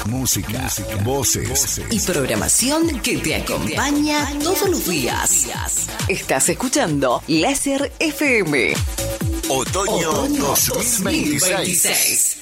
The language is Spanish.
música, voces y programación que te acompaña todos los días. Estás escuchando Láser FM. Otoño 2026.